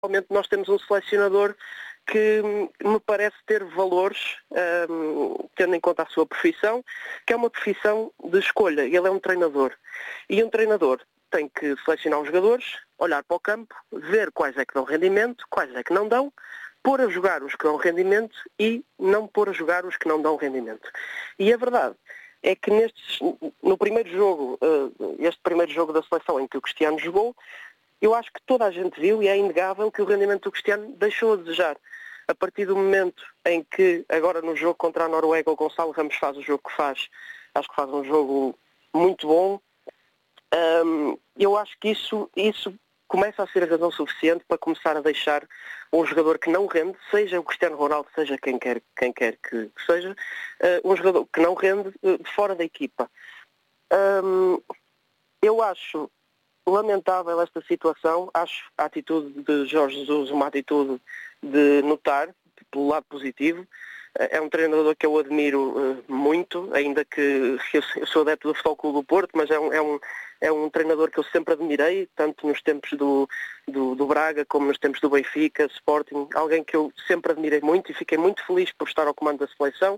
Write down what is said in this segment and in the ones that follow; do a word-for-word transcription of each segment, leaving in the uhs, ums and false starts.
Realmente nós temos um selecionador que me parece ter valores, um, tendo em conta a sua profissão, que é uma profissão de escolha. Ele é um treinador. E um treinador tem que selecionar os jogadores, olhar para o campo, ver quais é que dão rendimento, quais é que não dão, pôr a jogar os que dão rendimento e não pôr a jogar os que não dão rendimento. E a verdade é que nestes, no primeiro jogo, este primeiro jogo da seleção em que o Cristiano jogou, eu acho que toda a gente viu e é inegável que o rendimento do Cristiano deixou a desejar. A partir do momento em que, agora no jogo contra a Noruega, o Gonçalo Ramos faz o jogo que faz, acho que faz um jogo muito bom, um, eu acho que isso, isso começa a ser a razão suficiente para começar a deixar um jogador que não rende, seja o Cristiano Ronaldo, seja quem quer, quem quer que seja, uh, um jogador que não rende uh, fora da equipa. Um, eu acho lamentável esta situação, acho a atitude de Jorge Jesus uma atitude de notar, pelo lado positivo. É um treinador que eu admiro uh, muito, ainda que eu, eu sou adepto do Futebol Clube do Porto, mas é um, é, um, é um treinador que eu sempre admirei, tanto nos tempos do, do, do Braga como nos tempos do Benfica, Sporting, alguém que eu sempre admirei muito e fiquei muito feliz por estar ao comando da seleção.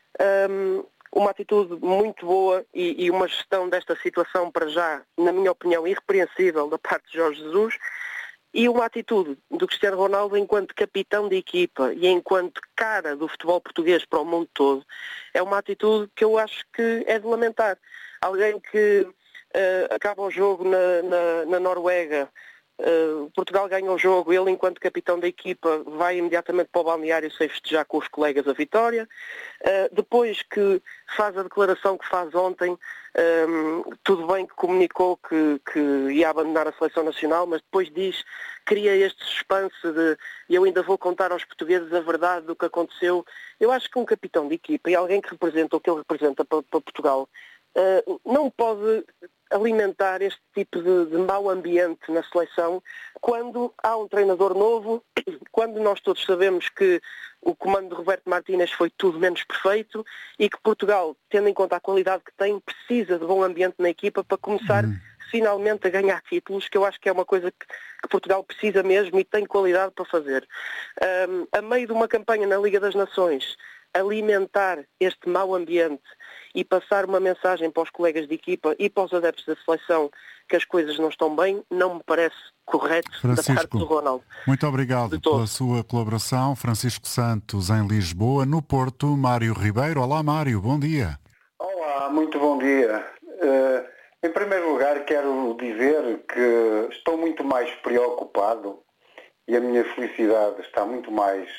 Um, uma atitude muito boa e, e uma gestão desta situação, para já, na minha opinião, irrepreensível da parte de Jorge Jesus, e uma atitude do Cristiano Ronaldo enquanto capitão de equipa e enquanto cara do futebol português para o mundo todo, é uma atitude que eu acho que é de lamentar. Alguém que uh, acaba o jogo na, na, na Noruega, Uh, Portugal ganha o jogo, ele enquanto capitão da equipa vai imediatamente para o balneário sem festejar com os colegas a vitória. Uh, depois que faz a declaração que faz ontem, um, tudo bem que comunicou que, que ia abandonar a seleção nacional, mas depois diz, cria este suspense de eu ainda vou contar aos portugueses a verdade do que aconteceu. Eu acho que um capitão de equipa e alguém que representa o que ele representa para, para Portugal uh, não pode alimentar este tipo de, de mau ambiente na seleção quando há um treinador novo, quando nós todos sabemos que o comando de Roberto Martínez foi tudo menos perfeito e que Portugal, tendo em conta a qualidade que tem, precisa de bom ambiente na equipa para começar hum. finalmente a ganhar títulos, que eu acho que é uma coisa que, que Portugal precisa mesmo e tem qualidade para fazer. Um, a meio de uma campanha na Liga das Nações, alimentar este mau ambiente e passar uma mensagem para os colegas de equipa e para os adeptos da seleção que as coisas não estão bem, não me parece correto Francisco, da parte do Ronaldo. Muito obrigado pela sua colaboração. Francisco Santos em Lisboa. No Porto, Mário Ribeiro. Olá, Mário, bom dia. Olá, muito bom dia. Uh, em primeiro lugar, quero dizer que estou muito mais preocupado e a minha felicidade está muito mais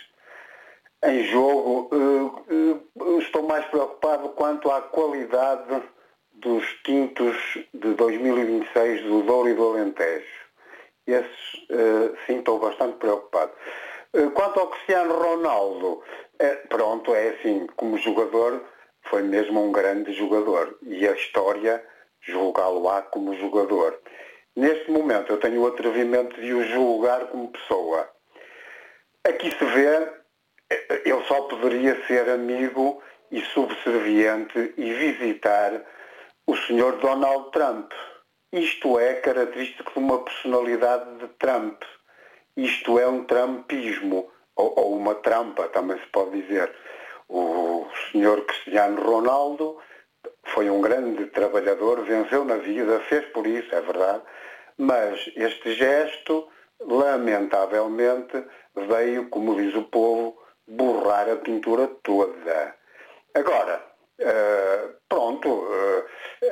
em jogo. Uh, uh, estou mais preocupado quanto à qualidade dos tintos de dois mil e vinte e seis do Douro e do Alentejo. Esses, uh, sim, estou bastante preocupado. Uh, quanto ao Cristiano Ronaldo, uh, pronto, é assim, como jogador, foi mesmo um grande jogador. E a história julgá-lo-á como jogador. Neste momento, eu tenho o atrevimento de o julgar como pessoa. Aqui se vê, ele só poderia ser amigo e subserviente e visitar o senhor Donald Trump. Isto é característico de uma personalidade de Trump. Isto é um trumpismo, ou, ou uma trampa, também se pode dizer. O senhor Cristiano Ronaldo foi um grande trabalhador, venceu na vida, fez por isso, é verdade, mas este gesto, lamentavelmente, veio, como diz o povo, borrar a pintura toda. Agora, uh, pronto, uh,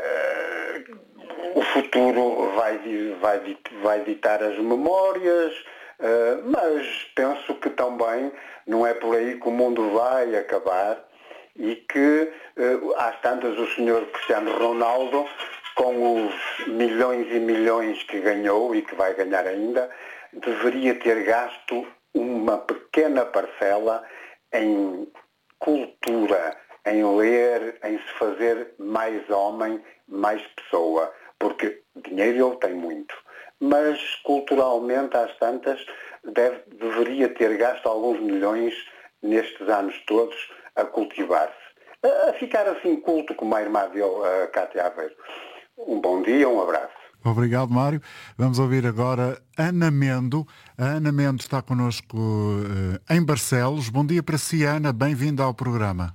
uh, o futuro vai, vai, vai ditar as memórias, uh, mas penso que também não é por aí que o mundo vai acabar e que, uh, às tantas, o senhor Cristiano Ronaldo, com os milhões e milhões que ganhou e que vai ganhar ainda, deveria ter gasto uma pequena parcela em cultura, em ler, em se fazer mais homem, mais pessoa, porque dinheiro ele tem muito, mas culturalmente, às tantas, deve, deveria ter gasto alguns milhões nestes anos todos a cultivar-se, a ficar assim culto como a irmã dele, a Cátia Aveiro. Um bom dia, um abraço. Obrigado, Mário. Vamos ouvir agora Ana Mendo. A Ana Mendo está connosco uh, em Barcelos. Bom dia para si, Ana. Bem-vinda ao programa.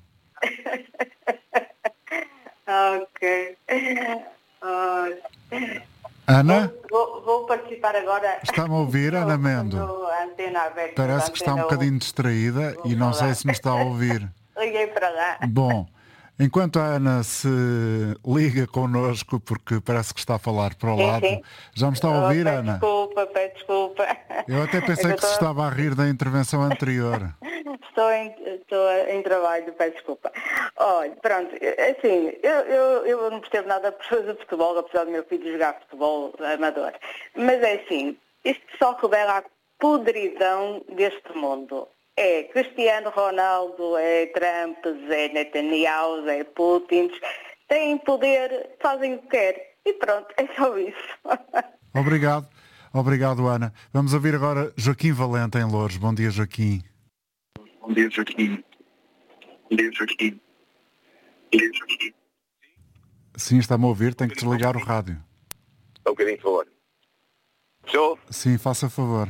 Ok. Uh, Ana? Vou, vou participar agora. Está-me a ouvir, Ana Mendo? A antena aberta, Parece que está um bocadinho distraída e não sei se me está a ouvir. Liguei para lá. Bom, enquanto a Ana se liga connosco, porque parece que está a falar para o Sim, lado, sim. já me está a ouvir, oh, Ana? Desculpa, peço desculpa. Eu até pensei é que, que se estava a rir da intervenção anterior. Estou em, estou em trabalho, peço desculpa. Olha, pronto, assim, eu, eu, eu não percebo nada de futebol, apesar do meu filho jogar futebol amador. Mas é assim, isto só revela a podridão deste mundo. É Cristiano Ronaldo, é Trump, é Netanyahu, é Putin. Têm poder, fazem o que querem. E pronto, é só isso. Obrigado. Obrigado, Ana. Vamos ouvir agora Joaquim Valente em Loures. Bom dia, Joaquim. Bom dia, Joaquim. Bom dia, Joaquim. Bom dia, Joaquim. Sim, está-me a ouvir. Tem que desligar o rádio. Só um bocadinho, por favor. Estou? Sim, faça favor.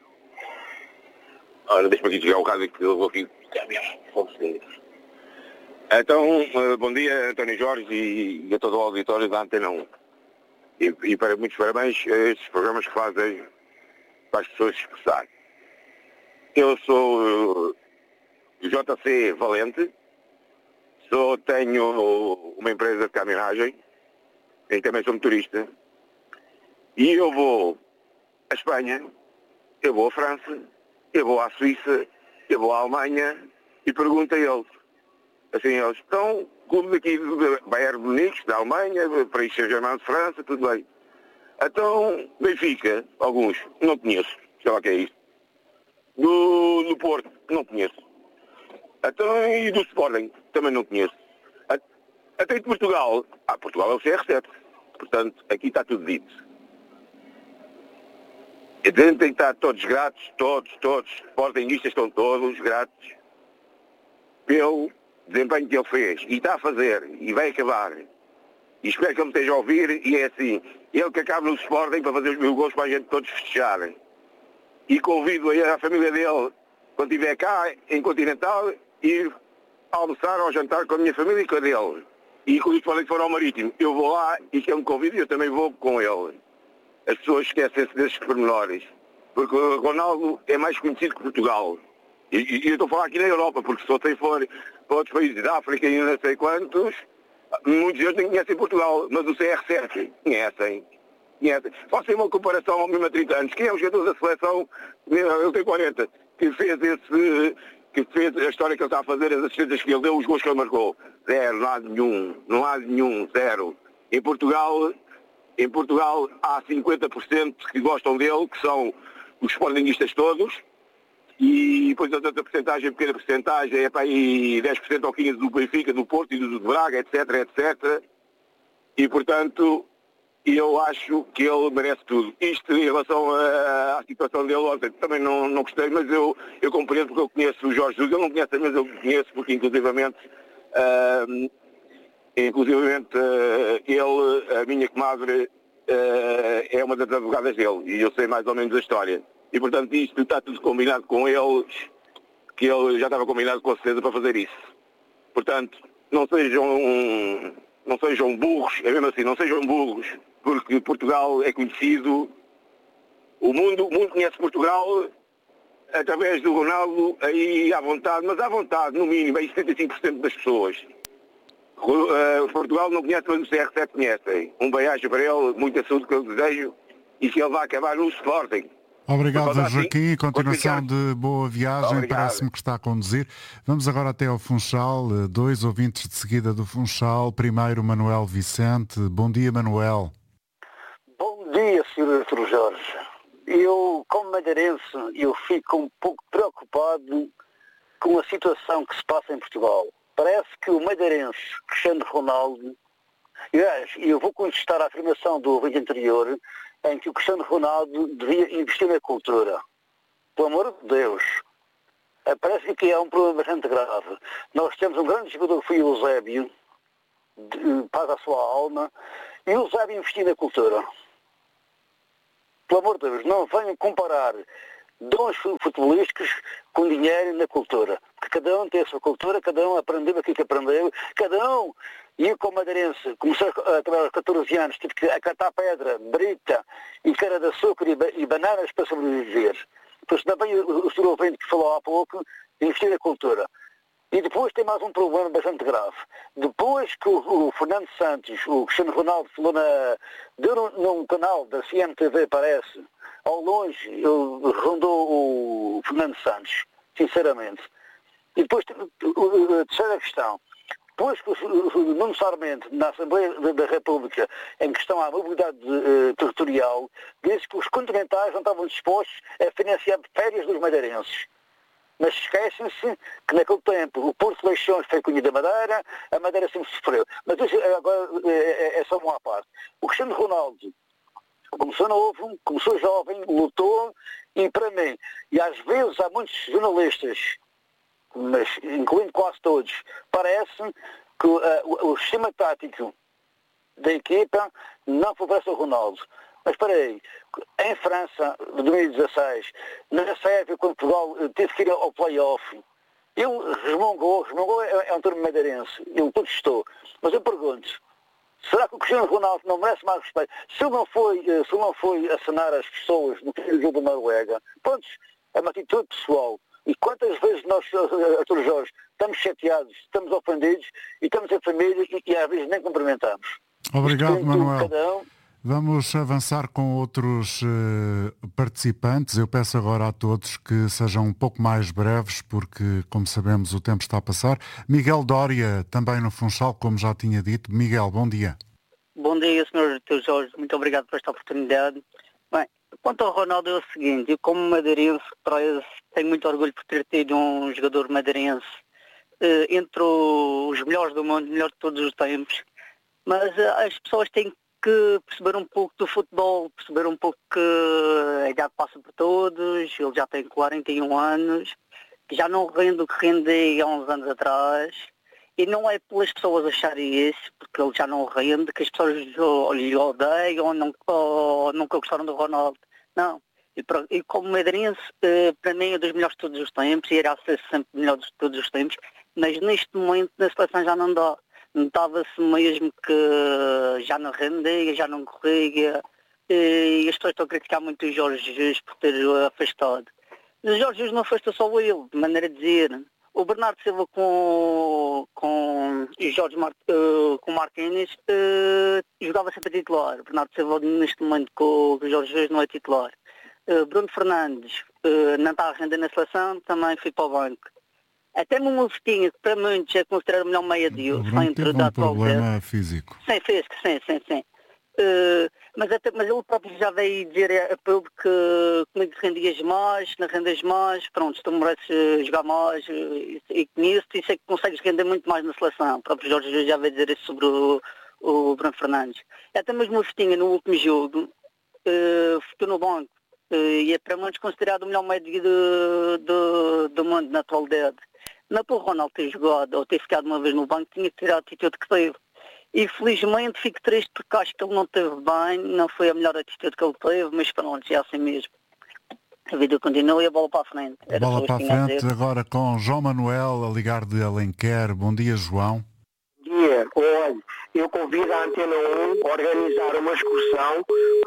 Ora, deixa-me aqui desligar o rádio que eu vou aqui. Então, bom dia, António Jorge e a todo o auditório da Antena um. E, e para muitos parabéns a estes programas que fazem para as pessoas se expressarem. Eu sou J C Valente, sou, tenho uma empresa de caminhonagem, e também sou motorista, e eu vou à Espanha, eu vou à França, eu vou à Suíça, eu vou à Alemanha, e pergunto a eles, assim, eles estão, clube daqui de Bayern de Munique, da Alemanha, Paris Saint-Germain de França, tudo bem. Então, Benfica, alguns, não conheço, sei lá o que é isto. Do, do Porto, não conheço. Então, e do Sporting, também não conheço. Até de Portugal, ah, Portugal é o C R sete, portanto, aqui está tudo dito. E dentro tem que estar todos gratos, todos, todos, sportinguistas estão todos gratos pelo desempenho que ele fez, e está a fazer, e vai acabar. E espero que ele me esteja a ouvir, e é assim, ele que acaba no Sporting para fazer os mil gols para a gente todos festejarem. E convido a família dele, quando estiver cá, em Continental, ir almoçar ou jantar com a minha família e com a dele. E quando os podem for ao Marítimo, eu vou lá e que ele me convida e eu também vou com ele. As pessoas esquecem-se desses pormenores. Porque o Ronaldo é mais conhecido que Portugal. E, e, e eu estou a falar aqui na Europa, porque se você for para outros países da África e não sei quantos, muitos deles nem conhecem Portugal, mas o C R sete conhecem. Façam uma comparação ao mesmo há trinta anos. Quem é o jogador da seleção, eu tenho quarenta, que fez esse, que fez a história que ele está a fazer, as assistências que ele deu, os gols que ele marcou? Zero, não há nenhum, não há nenhum, zero. Em Portugal, em Portugal há cinquenta por cento que gostam dele, que são os sportinguistas todos, e depois a outra porcentagem, pequena porcentagem, é para aí dez por cento ou quinze por cento do Benfica, do Porto e do Braga, etc, etcétera. E, portanto, eu acho que ele merece tudo. Isto em relação à, à situação dele ontem, também não, não gostei, mas eu, eu compreendo porque eu conheço o Jorge Jesus, eu não conheço, mas eu conheço porque inclusivamente, uh, inclusivamente uh, ele, a minha comadre, uh, é uma das advogadas dele e eu sei mais ou menos a história. E portanto isto está tudo combinado com eles, que ele já estava combinado com certeza para fazer isso. Portanto, não sejam, não sejam burros, é mesmo assim, não sejam burros, porque Portugal é conhecido, o mundo, o mundo conhece Portugal através do Ronaldo, aí à vontade, mas à vontade, no mínimo, aí setenta e cinco por cento das pessoas. Uh, Portugal não conhece, mas o C R sete conhece. Um beijo para ele, muita saúde que eu desejo e que ele vá acabar no Sporting. Obrigado, Joaquim. Continuação de boa viagem. Parece-me que está a conduzir. Vamos agora até ao Funchal. Dois ouvintes de seguida do Funchal. Primeiro, Manuel Vicente. Bom dia, Manuel. Bom dia, senhor doutor Jorge. Eu, como madeirense, eu fico um pouco preocupado com a situação que se passa em Portugal. Parece que o madeirense Cristiano Ronaldo... Aliás, eu vou contestar a afirmação do ouvinte anterior em que o Cristiano Ronaldo devia investir na cultura. Pelo amor de Deus. Parece que é um problema bastante grave. Nós temos um grande jogador que foi o Eusébio, paga a sua alma, e o Eusébio investir na cultura. pelo amor de Deus, não venham comparar dons futebolísticos com dinheiro na cultura. Porque cada um tem a sua cultura, cada um aprendeu aquilo que aprendeu, cada um, e eu como madeirense, comecei a trabalhar aos catorze anos, tive que acatar pedra, brita e cana de açúcar e, e bananas para sobreviver. Depois também o, o senhor ouvinte que falou há pouco, investir na cultura. E depois tem mais um problema bastante grave. Depois que o, o Fernando Santos, o Cristiano Ronaldo falou na, deu num, num canal da C M T V, parece, ao longe, ele rondou o Fernando Santos, sinceramente. E depois, a terceira questão, depois que o Nuno Sarmento, na Assembleia da República, em questão à mobilidade uh, territorial, disse que os continentais não estavam dispostos a financiar férias dos madeirenses. Mas esquecem-se que naquele tempo o Porto de Leixões foi cunha da Madeira, a Madeira sempre sofreu. Mas isso agora é, é só uma parte. O Cristiano Ronaldo começou novo, começou jovem, lutou, e para mim, e às vezes há muitos jornalistas, mas incluindo quase todos, parece que uh, o, o sistema tático da equipa não favorece o Ronaldo. Mas espera aí, em França, de dois mil e dezasseis, nessa época quando Portugal teve que ir ao play-off, ele resmungou, resmungou é, é um termo madeirense, ele protestou. Mas eu pergunto, será que o Cristiano Ronaldo não merece mais respeito? Se ele não foi, se ele não foi acenar as pessoas no primeiro jogo da Noruega, pronto, é uma atitude pessoal. E quantas vezes nós, Artur Jorge, estamos chateados, estamos ofendidos, e estamos em família e, e às vezes nem cumprimentamos. Obrigado, Manuel. Cada um. Vamos avançar com outros uh, participantes. Eu peço agora a todos que sejam um pouco mais breves, porque, como sabemos, o tempo está a passar. Miguel Dória, também no Funchal, como já tinha dito. Miguel, bom dia. Bom dia, senhor Artur Jorge. Muito obrigado por esta oportunidade. Bem, quanto ao Ronaldo é o seguinte, eu como madeirense, tenho muito orgulho por ter tido um jogador madeirense uh, entre os melhores do mundo, melhor de todos os tempos, mas uh, as pessoas têm que perceber um pouco do futebol, perceber um pouco que a idade passa por todos, ele já tem quarenta e um anos, que já não rende o que rendia há uns anos atrás, e não é pelas pessoas acharem isso, porque ele já não rende, que as pessoas lhe odeiam ou, não, ou nunca gostaram do Ronaldo. Não. E, e como madeirense, para mim é dos melhores de todos os tempos, e irá ser sempre melhor de todos os tempos, mas neste momento na seleção já não dá. Notava-se mesmo que já não rendia, já não corria, e as pessoas estão a criticar muito o Jorge Jesus por ter afastado. Mas o Jorge Jesus não afastou só ele, de maneira de dizer. O Bernardo Silva com, com o Jorge Mart, uh, com Martínez uh, jogava sempre a titular. O Bernardo Silva neste momento com o Jorge Jesus não é titular. Uh, Bruno Fernandes uh, não está a render na seleção, também foi para o banco. Até mesmo o Vitinha, que para muitos é considerado o melhor meia de o centro da atual um problema dele. Físico. Sim, físico, sim, sim, sim. Uh, mas, até, mas ele próprio já veio dizer a público que comigo rendias mais, não rendes mais, pronto, tu mereces jogar mais, e, e com isso, isso é que consegues render muito mais na seleção. O próprio Jorge Jesus já veio dizer isso sobre o, o Bruno Fernandes. Até mesmo o Vitinha, no último jogo, uh, ficou no banco, uh, e é para muitos considerado o melhor meio do, do, do mundo na atualidade. Não pelo Ronaldo ter jogado ou ter ficado uma vez no banco, tinha que ter a atitude que teve. E felizmente fico triste porque acho que ele não teve bem, não foi a melhor atitude que ele teve, mas pronto, é assim mesmo. A vida continua e a bola para a frente. A bola para a frente, agora com João Manuel, a ligar de Alenquer. Bom dia, João. Bom dia. Olha, eu convido a Antena um a organizar uma excursão.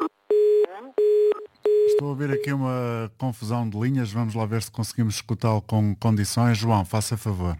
Estou a ouvir aqui uma confusão de linhas, vamos lá ver se conseguimos escutá-lo com condições. João, faça favor.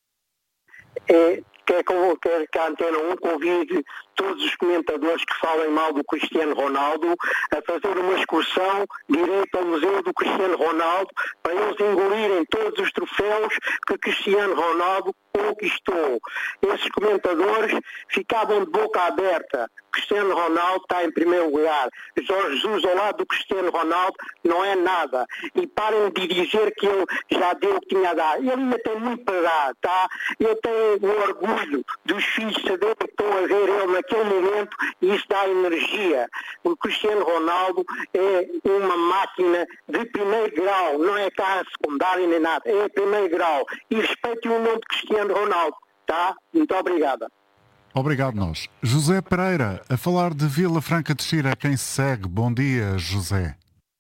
É, quer, quer que a Antena um convide todos os comentadores que falem mal do Cristiano Ronaldo a fazer uma excursão direto ao Museu do Cristiano Ronaldo para eles engolirem todos os troféus que Cristiano Ronaldo conquistou. Esses comentadores ficavam de boca aberta. Cristiano Ronaldo está em primeiro lugar. Jorge Jesus ao lado do Cristiano Ronaldo não é nada. E parem de dizer que ele já deu o que tinha a dar. Ele ainda tem muito para dar, tá? Eu tenho o orgulho dos filhos saberem que estão a ver ele naquele momento e isso dá energia. O Cristiano Ronaldo é uma máquina de primeiro grau, não é cá secundário nem nada, é primeiro grau. E respeitem o nome de Cristiano Ronaldo, tá? Muito obrigada. Obrigado nós. José Pereira, a falar de Vila Franca de Xira, quem se segue. Bom dia, José.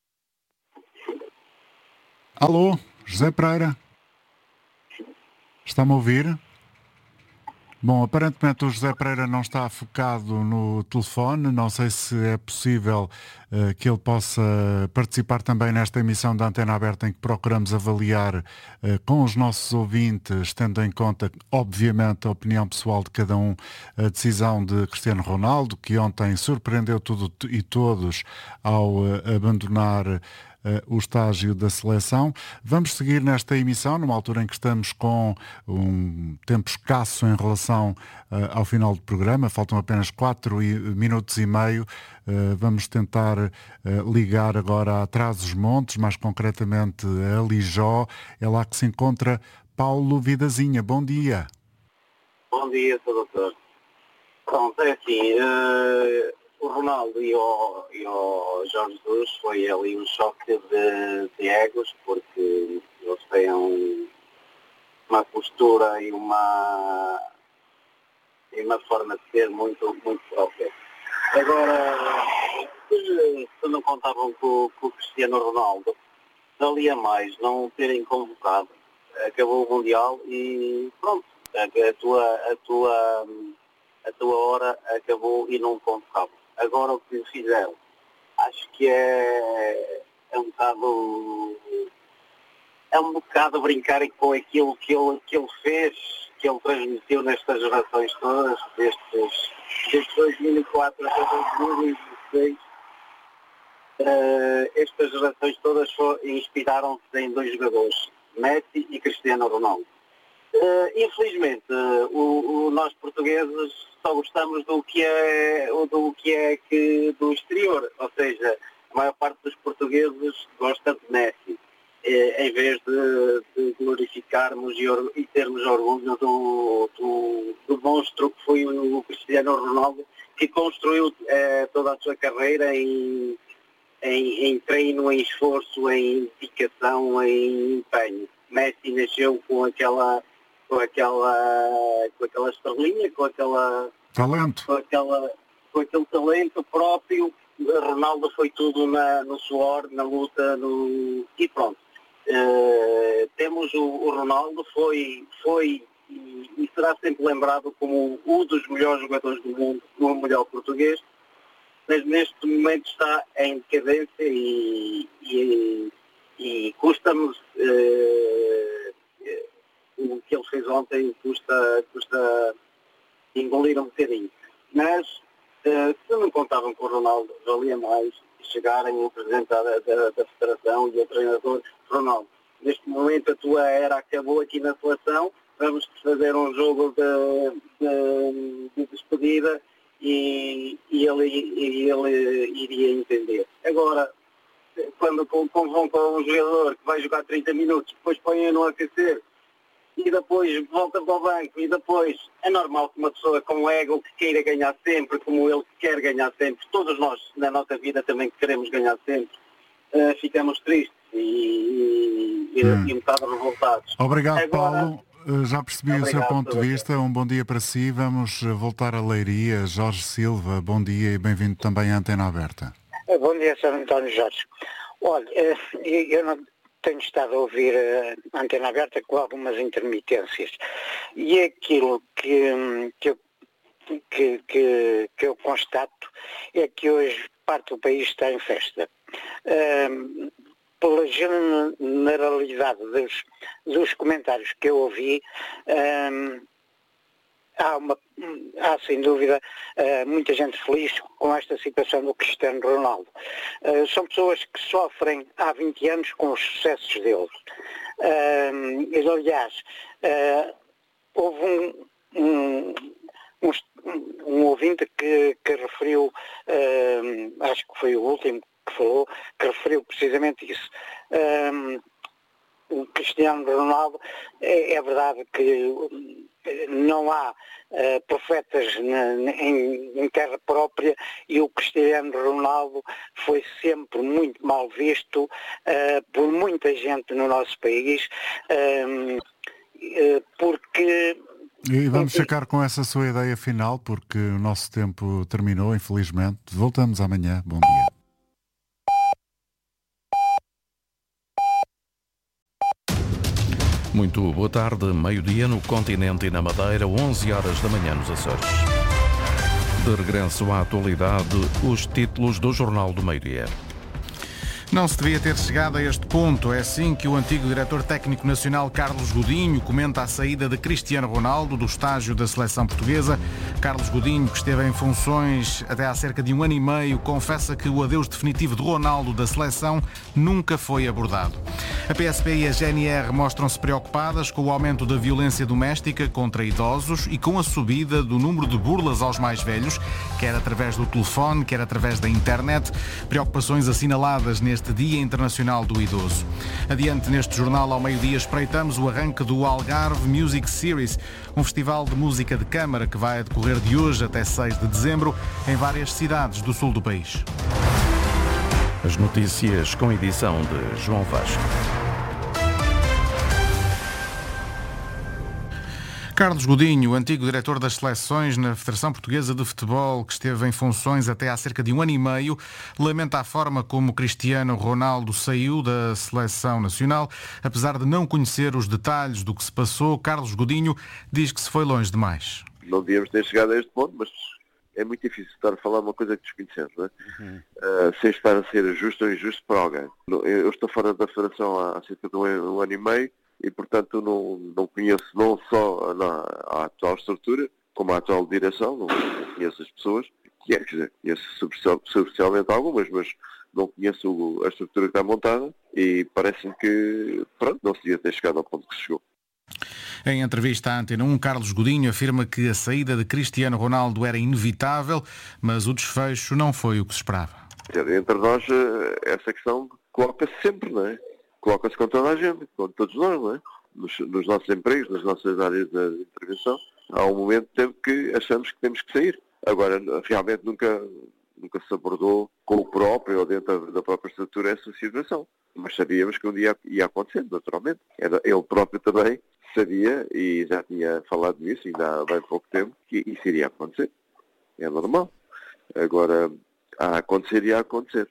Alô, José Pereira? Está-me a ouvir? Bom, aparentemente o José Pereira não está focado no telefone, não sei se é possível uh, que ele possa participar também nesta emissão da Antena Aberta em que procuramos avaliar uh, com os nossos ouvintes, tendo em conta, obviamente, a opinião pessoal de cada um, a decisão de Cristiano Ronaldo, que ontem surpreendeu tudo e todos ao uh, abandonar Uh, o estágio da seleção. Vamos seguir nesta emissão, numa altura em que estamos com um tempo escasso em relação uh, ao final do programa, faltam apenas quatro minutos e meio. Uh, vamos tentar uh, ligar agora a Trás-os-Montes, mais concretamente a Lijó. É lá que se encontra Paulo Vidazinha. Bom dia. Bom dia, doutor. Pronto, é assim... Uh... O Ronaldo e o, e o Jorge Jesus foi ali um choque de, de egos, porque eles têm um, uma postura e uma, e uma forma de ser muito, muito própria. Agora, se, se não contavam com, com o Cristiano Ronaldo, dali a mais não terem convocado, acabou o Mundial e pronto, a, a, tua, a, tua, a tua hora acabou e não convocavam. Agora o que fizeram, acho que é, é um bocado é um bocado brincarem com aquilo que ele, que ele fez, que ele transmitiu nestas gerações todas, destes, desde dois mil e quatro até dois mil e dezesseis. Uh, estas gerações todas inspiraram-se em dois jogadores, Messi e Cristiano Ronaldo. Uh, infelizmente, uh, o, o, nós portugueses só gostamos do que é, do que é que, do exterior, ou seja, a maior parte dos portugueses gosta de Messi, eh, em vez de, de glorificarmos e, or, e termos orgulho do, do, do monstro que foi o Cristiano Ronaldo, que construiu eh, toda a sua carreira em, em, em treino, em esforço, em dedicação, em empenho. Messi nasceu com aquela... com aquela, com aquela estrelinha, com aquela talento, com, aquela, com aquele talento próprio. Ronaldo foi tudo na, no suor, na luta, no... e pronto. Uh, temos o, o Ronaldo, foi, foi e, e será sempre lembrado como um dos melhores jogadores do mundo, o melhor português, mas neste momento está em decadência e, e, e custa-me... Uh, o que ele fez ontem custa, custa engolir um bocadinho. Mas, uh, se não contavam com o Ronaldo, valia mais chegarem o presidente da, da, da Federação e o treinador. Ronaldo, neste momento a tua era acabou aqui na seleção, vamos fazer um jogo de, de, de despedida e, e, ele, e ele iria entender. Agora, quando convocam um jogador que vai jogar trinta minutos, depois põe no aquecer, e depois volta para o banco, e depois é normal que uma pessoa com ego que queira ganhar sempre, como ele quer ganhar sempre, todos nós na nossa vida também queremos ganhar sempre, uh, ficamos tristes e, e, hum. e um bocado revoltados. Obrigado, Agora, Paulo. Uh, já percebi obrigado, o seu ponto de vista. Um bom dia para si. Vamos voltar a Leiria. Jorge Silva, bom dia e bem-vindo também à Antena Aberta. Bom dia, senhor António Jorge. Olha, eu não... tenho estado a ouvir a Antena Aberta com algumas intermitências e aquilo que, que, eu, que, que, que eu constato é que hoje parte do país está em festa. Um, pela generalidade dos, dos comentários que eu ouvi, um, há, uma, há sem dúvida uh, muita gente feliz com esta situação do Cristiano Ronaldo. Uh, são pessoas que sofrem há vinte anos com os sucessos deles. Uh, e, aliás, uh, houve um, um, um, um ouvinte que, que referiu, uh, acho que foi o último que falou, que referiu precisamente isso. Uh, o Cristiano Ronaldo, é, é verdade que não há uh, profetas na, em, em terra própria e o Cristiano Ronaldo foi sempre muito mal visto uh, por muita gente no nosso país, uh, uh, porque E vamos ficar com essa sua ideia final, porque o nosso tempo terminou, infelizmente. Voltamos amanhã. Bom dia. Muito boa tarde, meio-dia no continente e na Madeira, onze horas da manhã nos Açores. De regresso à atualidade, os títulos do Jornal do Meio-Dia. Não se devia ter chegado a este ponto. É assim que o antigo diretor técnico nacional Carlos Godinho comenta a saída de Cristiano Ronaldo do estágio da seleção portuguesa. Carlos Godinho, que esteve em funções até há cerca de um ano e meio, confessa que o adeus definitivo de Ronaldo da seleção nunca foi abordado. A P S P e a G N R mostram-se preocupadas com o aumento da violência doméstica contra idosos e com a subida do número de burlas aos mais velhos, quer através do telefone, quer através da internet. Preocupações assinaladas neste Dia Internacional do Idoso. Adiante neste jornal, ao meio-dia, espreitamos o arranque do Algarve Music Series, um festival de música de câmara que vai decorrer de hoje até seis de dezembro em várias cidades do sul do país. As notícias com edição de João Vasco. Carlos Godinho, antigo diretor das seleções na Federação Portuguesa de Futebol, que esteve em funções até há cerca de um ano e meio, lamenta a forma como Cristiano Ronaldo saiu da seleção nacional. Apesar de não conhecer os detalhes do que se passou, Carlos Godinho diz que se foi longe demais. Não devíamos ter chegado a este ponto, mas é muito difícil estar a falar uma coisa que desconhecemos, não é? Uhum. Uh, sem estar a ser justo ou injusto para alguém. Eu estou fora da Federação há cerca de um ano e meio, e, portanto, não, não conheço não só a, a atual estrutura, como a atual direção, não, não conheço as pessoas, que é, quer dizer, conheço superficialmente algumas, mas não conheço a estrutura que está montada e parece-me que, pronto, não se devia ter chegado ao ponto que se chegou. Em entrevista à Antena um, Carlos Godinho afirma que a saída de Cristiano Ronaldo era inevitável, mas o desfecho não foi o que se esperava. Entre nós, essa questão coloca-se sempre, não é? Coloca-se com toda a gente, com todos nós, não é? Nos, nos nossos empregos, nas nossas áreas de intervenção. Há um momento tempo que achamos que temos que sair. Agora, realmente nunca, nunca se abordou com o próprio ou dentro da, da própria estrutura essa situação. Mas sabíamos que um dia ia acontecer, naturalmente. Era, ele próprio também sabia e já tinha falado nisso, ainda há bem pouco tempo, que isso iria acontecer. É normal. Agora, a acontecer ia acontecer.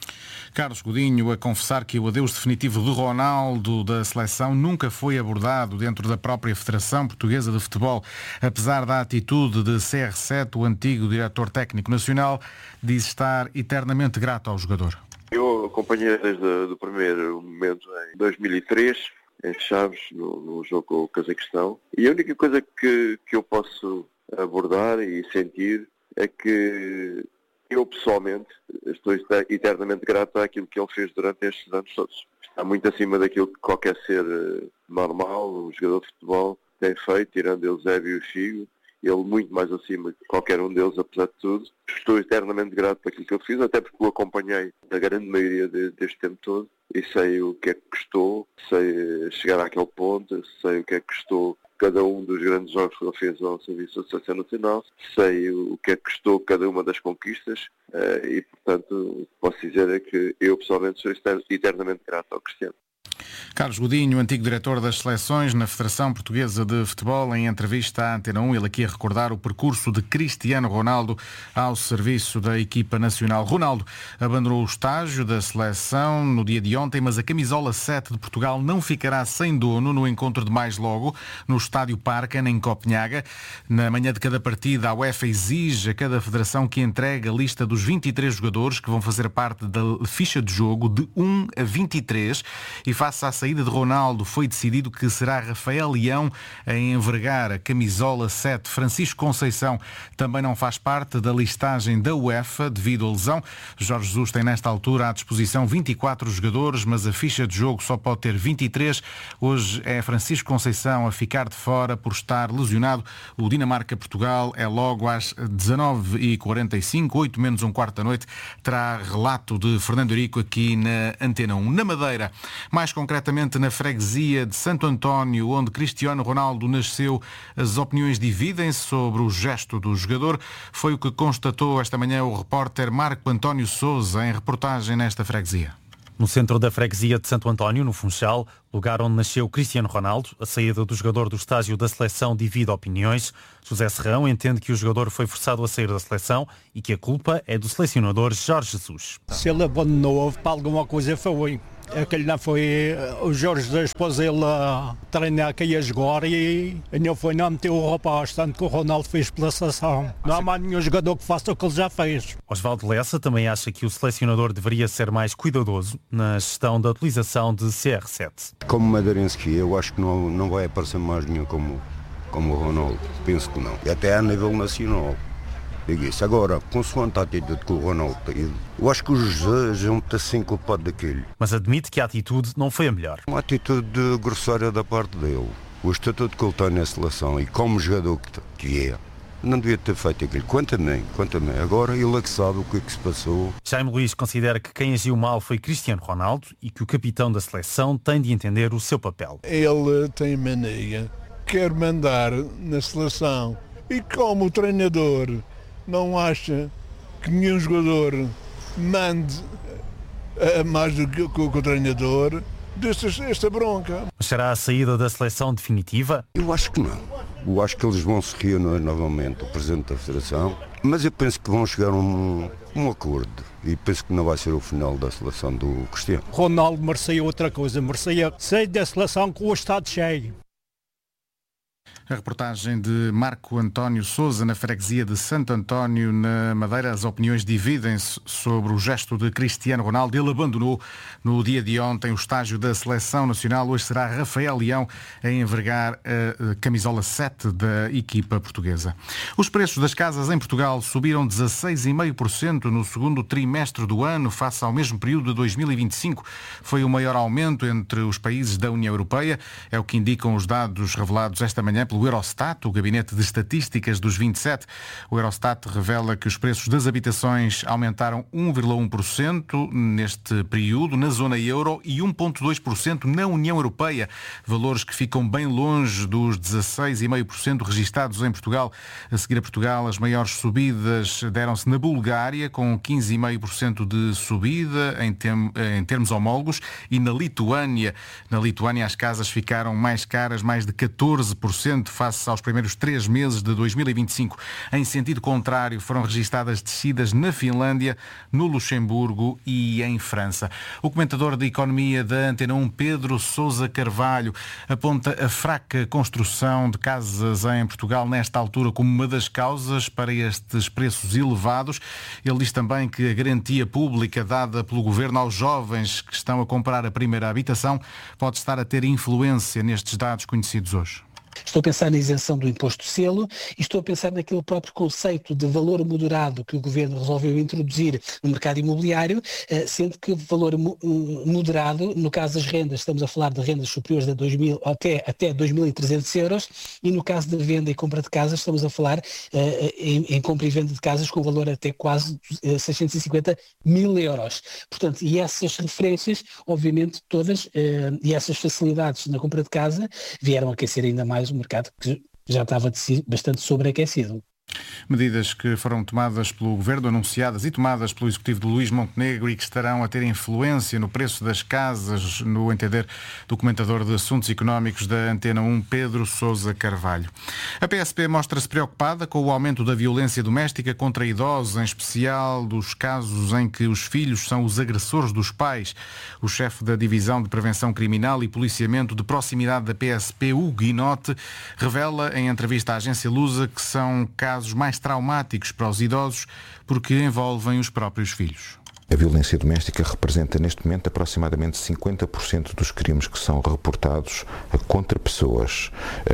Carlos Godinho a confessar que o adeus definitivo de Ronaldo da seleção nunca foi abordado dentro da própria Federação Portuguesa de Futebol. Apesar da atitude de C R sete, o antigo diretor técnico nacional diz estar eternamente grato ao jogador. Eu acompanhei desde o primeiro momento, em dois mil e três, em Chaves, no, no jogo com o Cazaquistão. E a única coisa que, que eu posso abordar e sentir é que eu, pessoalmente, estou eternamente grato àquilo que ele fez durante estes anos todos. Está muito acima daquilo que qualquer ser normal, um jogador de futebol, tem feito, tirando Eusébio e o Figo. Ele muito mais acima de qualquer um deles, apesar de tudo. Estou eternamente grato por aquilo que ele fez, até porque o acompanhei da grande maioria de, deste tempo todo. E sei o que é que custou, sei chegar àquele ponto, sei o que é que custou cada um dos grandes jogos que ele fez ao serviço da Seleção Nacional, sei o que é que custou cada uma das conquistas e, portanto, o que posso dizer é que eu, pessoalmente, sou eternamente grato ao Cristiano. Carlos Godinho, antigo diretor das seleções na Federação Portuguesa de Futebol, em entrevista à Antena um, ele aqui a recordar o percurso de Cristiano Ronaldo ao serviço da equipa nacional. Ronaldo abandonou o estágio da seleção no dia de ontem, mas a camisola sete de Portugal não ficará sem dono no encontro de mais logo, no Estádio Parken, em Copenhaga. Na manhã de cada partida, a UEFA exige a cada federação que entregue a lista dos vinte e três jogadores que vão fazer parte da ficha de jogo de um a vinte e três e face à saída de Ronaldo, foi decidido que será Rafael Leão a envergar a camisola sete. Francisco Conceição também não faz parte da listagem da UEFA devido à lesão. Jorge Jesus tem nesta altura à disposição vinte e quatro jogadores, mas a ficha de jogo só pode ter vinte e três. Hoje é Francisco Conceição a ficar de fora por estar lesionado. O Dinamarca-Portugal é logo às dezanove e quarenta e cinco, oito menos um quarto da noite. Terá relato de Fernando Eurico aqui na Antena um. Na Madeira, mais concretamente na freguesia de Santo António, onde Cristiano Ronaldo nasceu, as opiniões dividem-se sobre o gesto do jogador. Foi o que constatou esta manhã o repórter Marco António Sousa em reportagem nesta freguesia. No centro da freguesia de Santo António, no Funchal, lugar onde nasceu Cristiano Ronaldo, a saída do jogador do estágio da seleção divide opiniões. José Serrão entende que o jogador foi forçado a sair da seleção e que a culpa é do selecionador Jorge Jesus. Se ele abandonou para alguma coisa foi. Aquele não foi o Jorge Jesus pôs ele a treinar aqui a jogar e não foi não meteu o rapaz, tanto que o Ronaldo fez pela seleção. Não há mais nenhum jogador que faça o que ele já fez. Osvaldo Lessa também acha que o selecionador deveria ser mais cuidadoso na gestão da utilização de C R sete. Como madeirense que eu acho que não, não vai aparecer mais nenhum como, como o Ronaldo. Penso que não. E até a nível nacional. Digo isso. Agora, consoante a atitude que o Ronaldo teve, eu acho que o José é um pedacinho culpado daquele. Mas admite que a atitude não foi a melhor. Uma atitude grosseira da parte dele. O estatuto que ele tem na seleção e como jogador que é, não devia ter feito aquilo. Quanto a mim, quanto a mim. Agora ele é que sabe o que é que se passou. Jaime Luís considera que quem agiu mal foi Cristiano Ronaldo e que o capitão da seleção tem de entender o seu papel. Ele tem mania, quer mandar na seleção e como o treinador não acha que nenhum jogador mande a mais do que, que o treinador, desta esta bronca. Mas será a saída da seleção definitiva? Eu acho que não. Eu acho que eles vão se reunir novamente, o Presidente da Federação, mas eu penso que vão chegar a um, um acordo e penso que não vai ser o final da seleção do Cristiano. Ronaldo merecia outra coisa, merecia sair da seleção com o estado cheio. A reportagem de Marco António Sousa na freguesia de Santo António, na Madeira. As opiniões dividem-se sobre o gesto de Cristiano Ronaldo. Ele abandonou no dia de ontem o estágio da Seleção Nacional. Hoje será Rafael Leão a envergar a camisola sete da equipa portuguesa. Os preços das casas em Portugal subiram dezasseis vírgula cinco por cento no segundo trimestre do ano, face ao mesmo período de dois mil e vinte e cinco. Foi o maior aumento entre os países da União Europeia. É o que indicam os dados revelados esta manhã pelo Eurostat, o Gabinete de Estatísticas dos vinte e sete. O Eurostat revela que os preços das habitações aumentaram um vírgula um por cento neste período na zona euro e um vírgula dois por cento na União Europeia, valores que ficam bem longe dos dezasseis vírgula cinco por cento registados em Portugal. A seguir a Portugal, as maiores subidas deram-se na Bulgária, com quinze vírgula cinco por cento de subida em, tem, em termos homólogos, e na Lituânia. Na Lituânia as casas ficaram mais caras, mais de catorze por cento face aos primeiros três meses de dois mil e vinte e cinco. Em sentido contrário, foram registadas descidas na Finlândia, no Luxemburgo e em França. O comentador de economia da Antena um, Pedro Sousa Carvalho, aponta a fraca construção de casas em Portugal nesta altura como uma das causas para estes preços elevados. Ele diz também que a garantia pública dada pelo governo aos jovens que estão a comprar a primeira habitação pode estar a ter influência nestes dados conhecidos hoje. Estou a pensar na isenção do imposto de selo e estou a pensar naquele próprio conceito de valor moderado que o Governo resolveu introduzir no mercado imobiliário, sendo que valor moderado, no caso das rendas, estamos a falar de rendas superiores a dois mil, até, até dois mil e trezentos euros, e no caso da venda e compra de casas estamos a falar em, em compra e venda de casas com valor até quase seiscentos e cinquenta mil euros. Portanto, e essas referências, obviamente todas, e essas facilidades na compra de casa vieram a aquecer ainda mais o mercado que já estava bastante sobreaquecido. Medidas que foram tomadas pelo Governo, anunciadas e tomadas pelo Executivo de Luís Montenegro e que estarão a ter influência no preço das casas, no entender do comentador de assuntos económicos da Antena um, Pedro Sousa Carvalho. A P S P mostra-se preocupada com o aumento da violência doméstica contra idosos, em especial dos casos em que os filhos são os agressores dos pais. O chefe da Divisão de Prevenção Criminal e Policiamento de Proximidade da P S P, Hugo Guinote, revela em entrevista à agência Lusa que são casos mais traumáticos para os idosos porque envolvem os próprios filhos. A violência doméstica representa neste momento aproximadamente cinquenta por cento dos crimes que são reportados contra pessoas.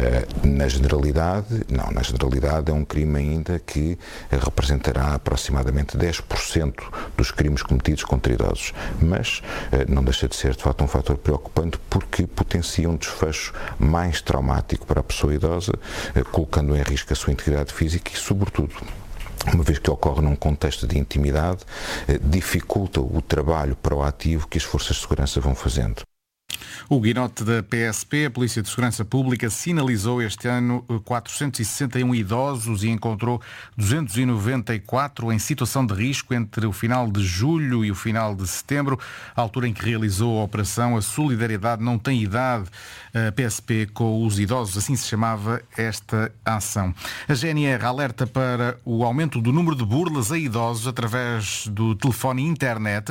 Na generalidade, não, na generalidade é um crime ainda que representará aproximadamente dez por cento dos crimes cometidos contra idosos. Mas não deixa de ser de facto um fator preocupante porque potencia um desfecho mais traumático para a pessoa idosa, colocando em risco a sua integridade física e, sobretudo, uma vez que ocorre num contexto de intimidade, dificulta o trabalho proativo que as forças de segurança vão fazendo. O guinote da P S P, a Polícia de Segurança Pública, sinalizou este ano quatrocentos e sessenta e um idosos e encontrou duzentos e noventa e quatro em situação de risco entre o final de julho e o final de setembro, a altura em que realizou a operação A Solidariedade Não Tem Idade, a P S P com os idosos, assim se chamava esta ação. A G N R alerta para o aumento do número de burlas a idosos através do telefone e internet.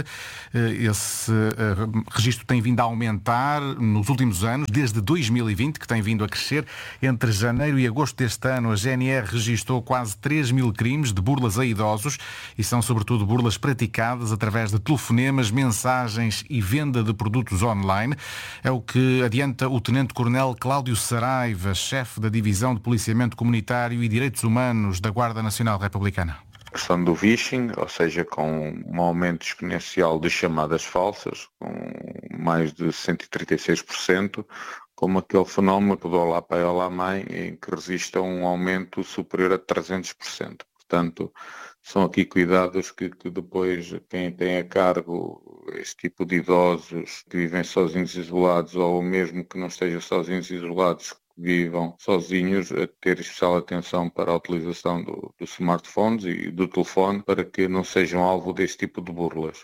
Esse registro tem vindo a aumentar nos últimos anos, desde dois mil e vinte, que tem vindo a crescer. Entre janeiro e agosto deste ano, a G N R registrou quase três mil crimes de burlas a idosos e são sobretudo burlas praticadas através de telefonemas, mensagens e venda de produtos online. É o que adianta o Tenente-Coronel Cláudio Saraiva, chefe da Divisão de Policiamento Comunitário e Direitos Humanos da Guarda Nacional Republicana. A questão do phishing, ou seja, com um aumento exponencial de chamadas falsas, com mais de cento e trinta e seis por cento, como aquele fenómeno do Olá Pai, Olá Mãe, em que resiste a um aumento superior a trezentos por cento. Portanto, são aqui cuidados que, que depois quem tem a cargo este tipo de idosos que vivem sozinhos e isolados, ou mesmo que não estejam sozinhos e isolados, vivam sozinhos, a ter especial atenção para a utilização do, dos smartphones e do telefone para que não sejam alvo deste tipo de burlas.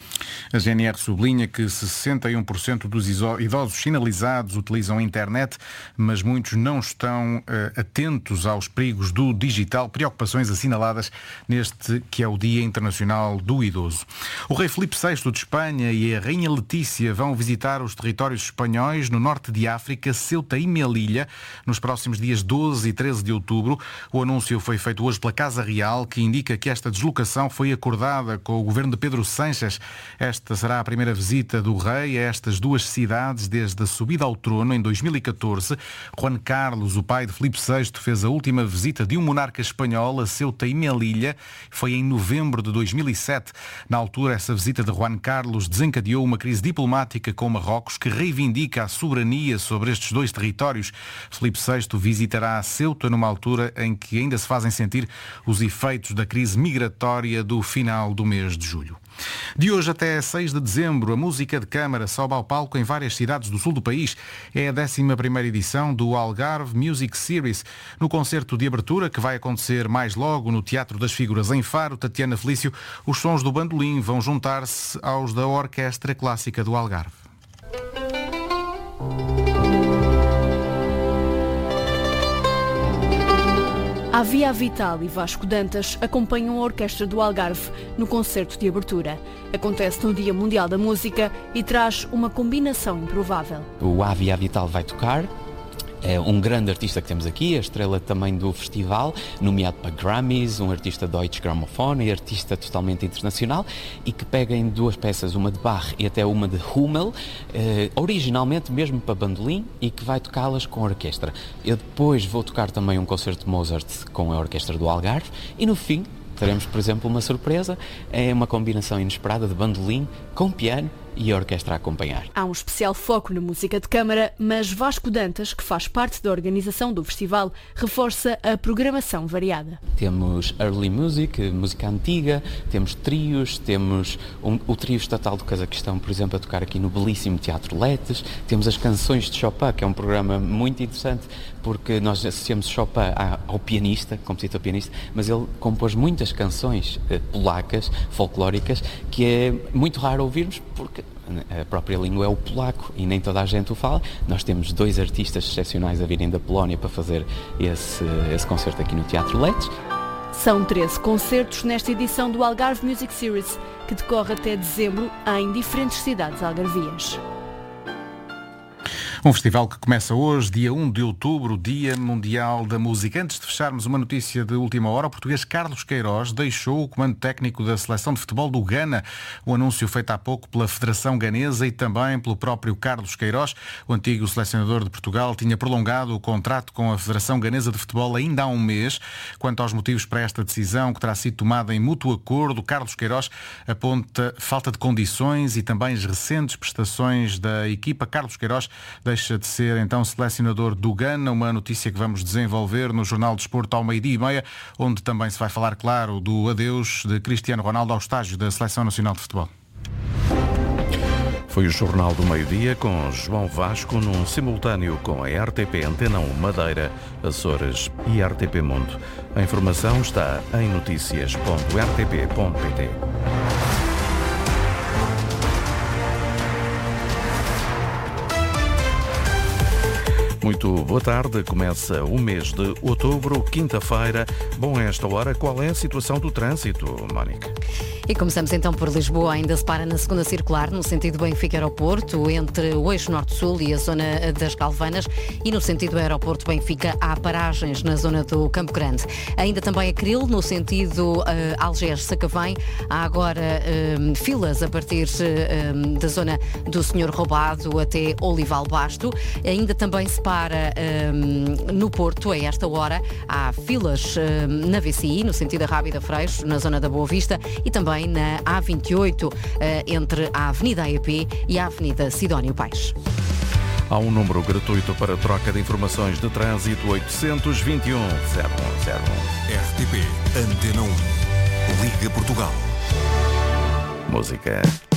A G N R sublinha que sessenta e um por cento dos idosos sinalizados utilizam a internet, mas muitos não estão uh, atentos aos perigos do digital, preocupações assinaladas neste que é o Dia Internacional do Idoso. O rei Filipe sexto de Espanha e a rainha Letícia vão visitar os territórios espanhóis no norte de África, Ceuta e Melilla, nos próximos dias doze e treze de outubro. O anúncio foi feito hoje pela Casa Real, que indica que esta deslocação foi acordada com o governo de Pedro Sánchez. Esta será a primeira visita do rei a estas duas cidades desde a subida ao trono em dois mil e catorze. Juan Carlos, o pai de Filipe sexto, fez a última visita de um monarca espanhol a Ceuta e Melilla. Foi em novembro de dois mil e sete. Na altura, essa visita de Juan Carlos desencadeou uma crise diplomática com Marrocos que reivindica a soberania sobre estes dois territórios. Filipe sexto visitará a Ceuta numa altura em que ainda se fazem sentir os efeitos da crise migratória do final do mês de julho. De hoje até seis de dezembro, a música de câmara sobe ao palco em várias cidades do sul do país. É a décima primeira edição do Algarve Music Series. No concerto de abertura, que vai acontecer mais logo no Teatro das Figuras em Faro, Tatiana Felício, os sons do bandolim vão juntar-se aos da Orquestra Clássica do Algarve. A Via Vital e Vasco Dantas acompanham a Orquestra do Algarve no concerto de abertura. Acontece no Dia Mundial da Música e traz uma combinação improvável. O A Via Vital vai tocar. É um grande artista que temos aqui, a estrela também do festival, nomeado para Grammys, um artista Deutsche Grammophon e artista totalmente internacional, e que pega em duas peças, uma de Bach e até uma de Hummel, eh, originalmente mesmo para bandolim, e que vai tocá-las com a orquestra. Eu depois vou tocar também um concerto de Mozart com a Orquestra do Algarve, e no fim teremos, por exemplo, uma surpresa, é uma combinação inesperada de bandolim com piano e a orquestra a acompanhar. Há um especial foco na música de câmara, mas Vasco Dantas, que faz parte da organização do festival, reforça a programação variada. Temos early music, música antiga, temos trios, temos um, o trio estatal do Cazaquistão, por exemplo, a tocar aqui no belíssimo Teatro Letes, temos as canções de Chopin, que é um programa muito interessante, porque nós associamos Chopin ao pianista, compositor pianista, mas ele compôs muitas canções eh, polacas, folclóricas, que é muito raro ouvirmos, porque a própria língua é o polaco e nem toda a gente o fala. Nós temos dois artistas excepcionais a virem da Polónia para fazer esse, esse concerto aqui no Teatro Letes. São treze concertos nesta edição do Algarve Music Series, que decorre até dezembro em diferentes cidades algarvias. Um festival que começa hoje, dia um de outubro, Dia Mundial da Música. Antes de fecharmos uma notícia de última hora, o português Carlos Queiroz deixou o comando técnico da Seleção de Futebol do Ghana. O anúncio feito há pouco pela Federação Ganesa e também pelo próprio Carlos Queiroz. O antigo selecionador de Portugal tinha prolongado o contrato com a Federação Ganesa de Futebol ainda há um mês. Quanto aos motivos para esta decisão, que terá sido tomada em mútuo acordo, Carlos Queiroz aponta falta de condições e também as recentes prestações da equipa. Carlos Queiroz deixa de ser então selecionador do Ghana, uma notícia que vamos desenvolver no Jornal de Desporto ao meio-dia e meia, onde também se vai falar, claro, do adeus de Cristiano Ronaldo ao estágio da Seleção Nacional de Futebol. Foi o Jornal do Meio-Dia com João Vasco num simultâneo com a R T P Antena um Madeira, Açores e R T P Mundo. A informação está em notícias ponto r t p ponto p t. Muito boa tarde, começa o mês de outubro, quinta-feira. Bom, a esta hora, qual é a situação do trânsito, Mónica? E começamos então por Lisboa, ainda se para na segunda circular, no sentido Benfica-Aeroporto, entre o eixo norte-sul e a zona das Galvanas, e no sentido Aeroporto-Benfica há paragens na zona do Campo Grande. Ainda também a Cril, no sentido uh, Algés-Sacavém, há agora um, filas a partir um, da zona do Senhor Roubado até Olival Basto. Ainda também se para um, no Porto, a esta hora, há filas um, na V C I, no sentido Rábida Freixo, na zona da Boa Vista, e também na A vinte e oito, entre a Avenida A E P e a Avenida Sidónio Paes. Há um número gratuito para troca de informações de trânsito, oitocentos e vinte e um, zero um zero um. R T P Antena um. Liga Portugal. Música.